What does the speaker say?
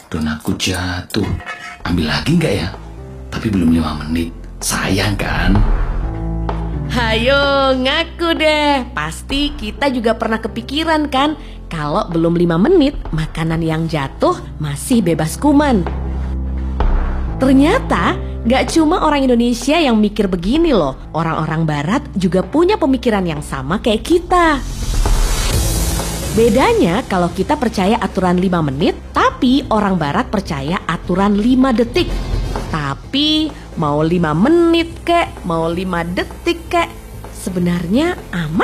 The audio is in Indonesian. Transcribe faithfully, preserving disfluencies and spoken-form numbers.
Donatku jatuh. Ambil lagi nggak ya? Tapi belum lima menit. Sayang kan? Hayo ngaku deh. Pasti kita juga pernah kepikiran kan, kalau belum lima menit makanan yang jatuh masih bebas kuman. Ternyata gak cuma orang Indonesia yang mikir begini loh. Orang-orang barat juga punya pemikiran yang sama kayak kita. Bedanya kalau kita percaya aturan lima menit, tapi orang barat percaya aturan lima detik. Tapi mau lima menit kek, mau lima detik kek, sebenarnya aman